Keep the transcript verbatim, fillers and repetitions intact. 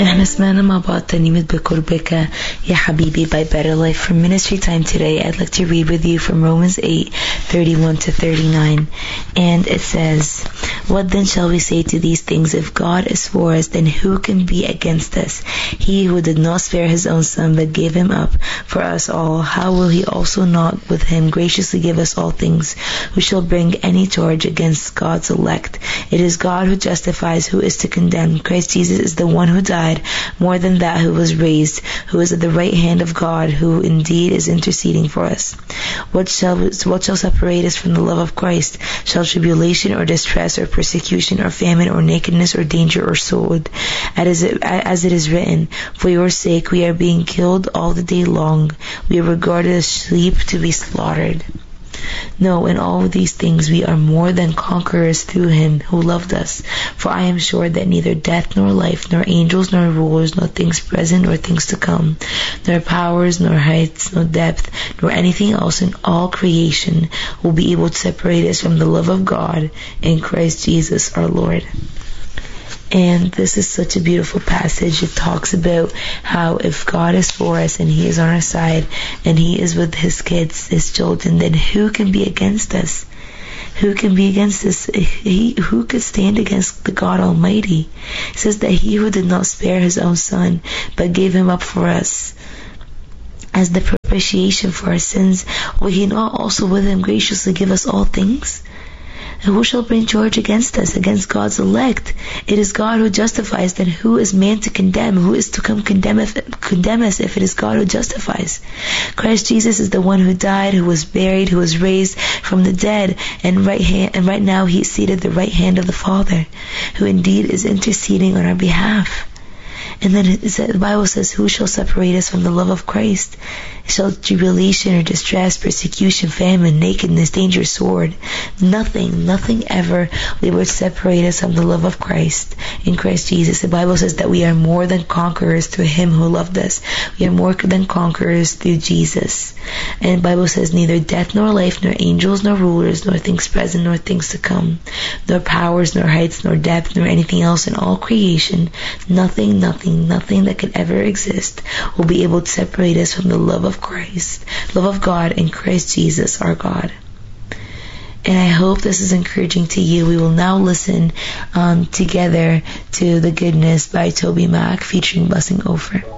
احنا سمعنا مع بعض ترنيمة بقربك يا حبيبي by Better Life. For ministry time today, I'd like to read with you from Romans eight, thirty-one to thirty-nine. And it says, "What then shall we say to these things? If God is for us, then who can be against us? He who did not spare his own son, but gave him up for us all, how will he also not with him graciously give us all things? Who shall bring any charge against God's elect? It is God who justifies. Who is to condemn? Christ Jesus is the one who died, more than that, who was raised, who is at the right hand of God, who indeed is interceding for us. What shall what shall separate us from the love of Christ? Shall tribulation or distress or persecution or famine or nakedness or danger or sword? As it, as it is written, for your sake we are being killed all the day long. We are regarded as sheep to be slaughtered. No, in all these things we are more than conquerors through him who loved us. For I am sure that neither death nor life, nor angels nor rulers, nor things present nor things to come, nor powers, nor heights, nor depth, nor anything else in all creation will be able to separate us from the love of God in Christ Jesus our Lord." And this is such a beautiful passage. It talks about how if God is for us and he is on our side and he is with his kids, his children, then who can be against us? Who can be against us? He, who could stand against the God Almighty? It says that he who did not spare his own son, but gave him up for us as the propitiation for our sins, will he not also with him graciously give us all things? And who shall bring charge against us, against God's elect? It is God who justifies. Then who is man to condemn? Who is to come condemn, if, condemn us if it is God who justifies? Christ Jesus is the one who died, who was buried, who was raised from the dead, and right hand, and right now he is seated at the right hand of the Father, who indeed is interceding on our behalf. And then it says, the Bible says, who shall separate us from the love of Christ? Shall tribulation or distress, persecution, famine, nakedness, danger, sword? Nothing, nothing ever will separate us from the love of Christ in Christ Jesus. The Bible says that we are more than conquerors through him who loved us. We are more than conquerors through Jesus. And the Bible says neither death nor life, nor angels nor rulers, nor things present nor things to come, nor powers, nor heights, nor depth, nor anything else in all creation, nothing, nothing, nothing that could ever exist will be able to separate us from the love of Christ, love of God in Christ Jesus our God. And I hope this is encouraging to you. We will now listen um, together to The Goodness by Toby Mac featuring Blessing Over.